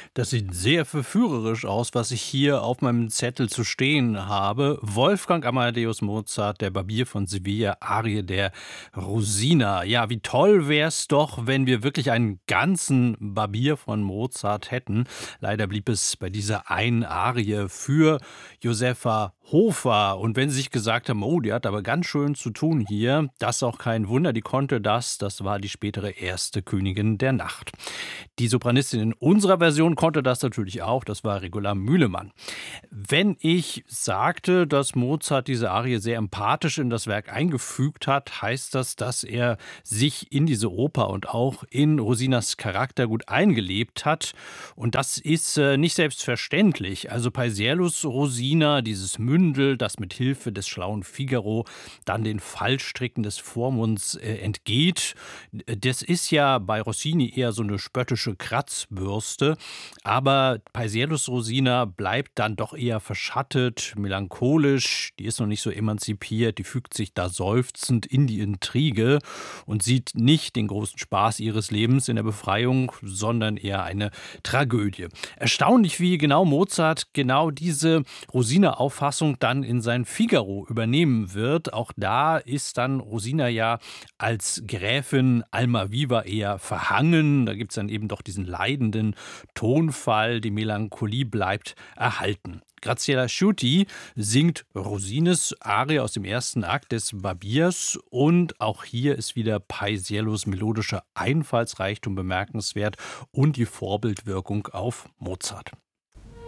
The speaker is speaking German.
Das sieht sehr verführerisch aus, was ich hier auf meinem Zettel zu stehen habe. Wolfgang Amadeus Mozart, der Barbier von Sevilla, Arie der Rosina. Ja, wie toll wär's doch, wenn wir wirklich einen ganzen Barbier von Mozart hätten. Leider blieb es bei dieser einen Arie für Josefa Hofer. Und wenn Sie sich gesagt haben, oh, die hat aber ganz schön zu tun hier, das ist auch kein Wunder, die konnte das. Das war die spätere erste Königin der Nacht. Die Sopranistin in unserer Version konnte das natürlich auch, das war Regula Mühlemann. Wenn ich sagte, dass Mozart diese Arie sehr empathisch in das Werk eingefügt hat, heißt das, dass er sich in diese Oper und auch in Rosinas Charakter gut eingelebt hat. Und das ist nicht selbstverständlich. Also Paisiellos Rosina, dieses Mündel, das mit Hilfe des schlauen Figaro dann den Fallstricken des Vormunds entgeht, das ist ja bei Rossini eher so eine spöttische Kratzbürste, aber Paisiellos Rosina bleibt dann doch eher verschattet, melancholisch, die ist noch nicht so emanzipiert, die fügt sich da seufzend in die Intrige und sieht nicht den großen Spaß ihres Lebens in der Befreiung, sondern eher eine Tragödie. Erstaunlich, wie genau Mozart genau diese Rosina-Auffassung dann in sein Figaro übernehmen wird. Auch da ist dann Rosina ja als Gräfin Almaviva eher verhangen. Da gibt es dann eben doch diesen leidenden Tonfall. Die Melancholie bleibt erhalten. Graziella Sciuti singt Rosines Arie aus dem ersten Akt des Barbiers und auch hier ist wieder Paisiellos melodischer Einfallsreichtum bemerkenswert und die Vorbildwirkung auf Mozart.